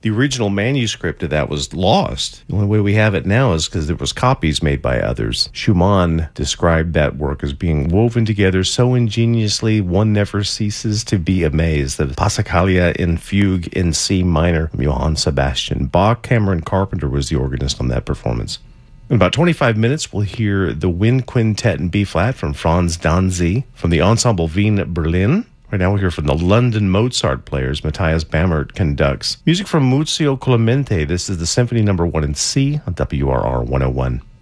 The original manuscript of that was lost. The only way we have it now is because there was copies made by others. Schumann described that work as being woven together so ingeniously one never ceases to be amazed. The Passacaglia in Fugue in C minor from Johann Sebastian Bach. Cameron Carpenter was the organist on that performance. In about 25 minutes, we'll hear the Wind Quintet in B-flat from Franz Danzy from the Ensemble Wien Berlin. Right now we'll hear from the London Mozart Players. Matthias Bammert conducts. Music from Muzio Clemente. This is the Symphony No. 1 in C on WRR 101.